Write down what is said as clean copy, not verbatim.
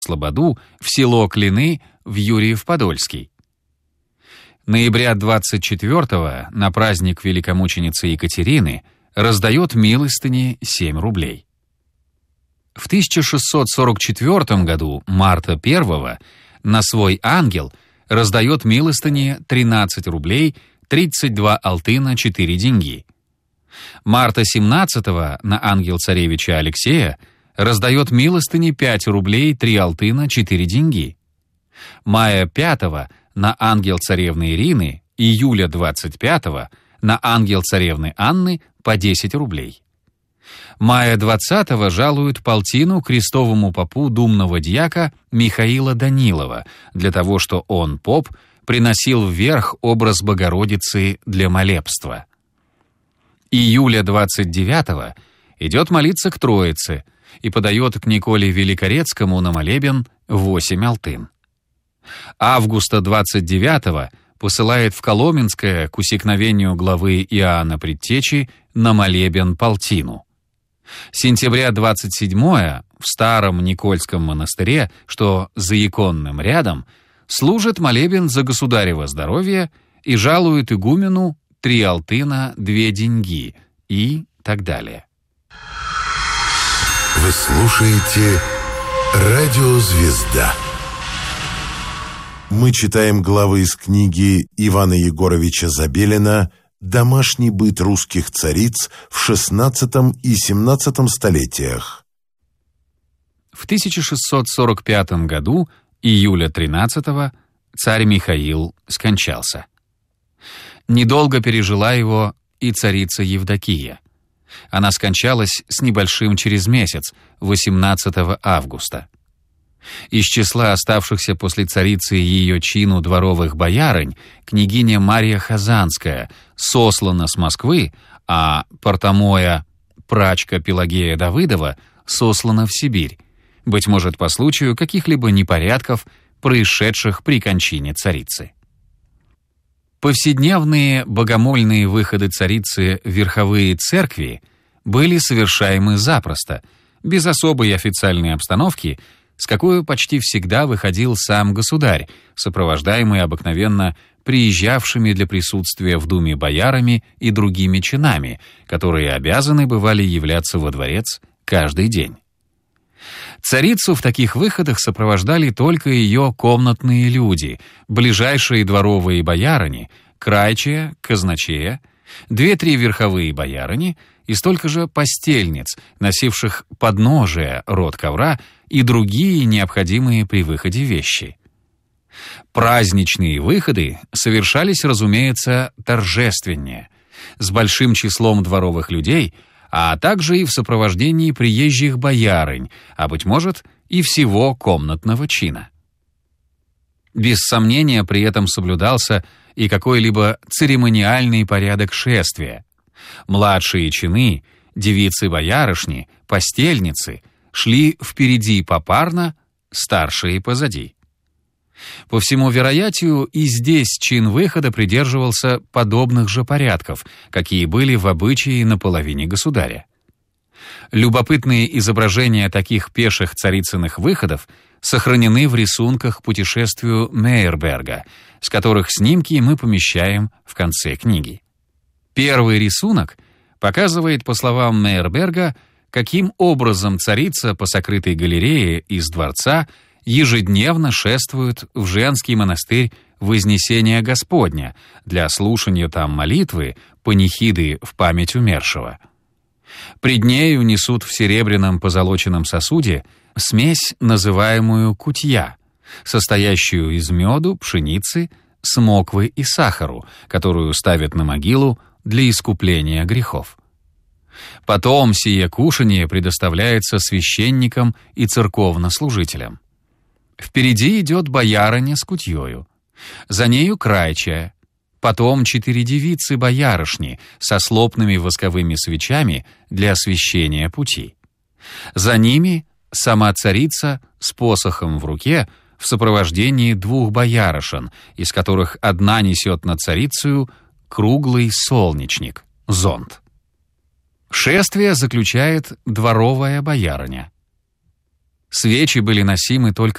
Слободу в село Клины в Юрьев-Подольский. Ноября 24-го на праздник великомученицы Екатерины раздает милостыни 7 рублей. В 1644 году, марта 1-го, на свой ангел раздает милостыни 13 рублей 32 алтына 4 деньги. Марта 17-го на ангел царевича Алексея раздает милостыни 5 рублей 3 алтына 4 деньги. Мая 5-го на ангел царевны Ирины, июля 25-го на ангел царевны Анны по 10 рублей. Мая 20-го жалуют полтину крестовому попу думного дьяка Михаила Данилова для того, что он, поп, приносил вверх образ Богородицы для молебства. Июля 29-го идет молиться к Троице и подает к Николе Великорецкому на молебен 8 алтын. Августа 29-го посылает в Коломенское к усекновению главы Иоанна Предтечи на молебен полтину. Сентября 27-е в Старом Никольском монастыре, что за иконным рядом, служит молебен за государево здоровье и жалует игумену 3 алтына 2 деньги и так далее. Вы слушаете «Радио Звезда». Мы читаем главы из книги Ивана Егоровича Забелина «Домашний быт русских цариц в XVI и XVII столетиях». В 1645 году, июля 13-го, царь Михаил скончался. Недолго пережила его и царица Евдокия. Она скончалась с небольшим через месяц, 18 августа. Из числа оставшихся после царицы ее чину дворовых боярынь княгиня Мария Хазанская сослана с Москвы, а Портомоя, прачка Пелагея Давыдова, сослана в Сибирь, быть может, по случаю каких-либо непорядков, происшедших при кончине царицы. Повседневные богомольные выходы царицы в верховые церкви были совершаемы запросто, без особой официальной обстановки, с какой почти всегда выходил сам государь, сопровождаемый обыкновенно приезжавшими для присутствия в Думе боярами и другими чинами, которые обязаны бывали являться во дворец каждый день. Царицу в таких выходах сопровождали только ее комнатные люди, ближайшие дворовые боярыни, крайчая, казначея, 2-3 верховые боярыни и столько же постельниц, носивших подножие, рот ковра и другие необходимые при выходе вещи. Праздничные выходы совершались, разумеется, торжественнее, с большим числом дворовых людей, а также и в сопровождении приезжих боярынь, а, быть может, и всего комнатного чина. Без сомнения, при этом соблюдался и какой-либо церемониальный порядок шествия. Младшие чины, девицы-боярышни, постельницы шли впереди попарно, старшие позади. По всему вероятию, и здесь чин выхода придерживался подобных же порядков, какие были в обычае на половине государя. Любопытные изображения таких пеших царицыных выходов сохранены в рисунках к путешествию Мейерберга, с которых снимки мы помещаем в конце книги. Первый рисунок показывает, по словам Мейерберга, каким образом царица по сокрытой галерее из дворца ежедневно шествует в женский монастырь Вознесения Господня для слушания там молитвы, панихиды в память умершего. Пред нею несут в серебряном позолоченном сосуде смесь, называемую кутья, состоящую из меду, пшеницы, смоквы и сахару, которую ставят на могилу для искупления грехов. Потом сие кушанье предоставляется священникам и церковнослужителям. Впереди идет боярыня с кутьёю, за нею крайчая, потом 4 девицы-боярышни со слопными восковыми свечами для освещения пути. За ними сама царица с посохом в руке в сопровождении 2 боярышен, из которых одна несет над царицею круглый солнечник, зонт. Шествие заключает дворовая боярыня. Свечи были носимы только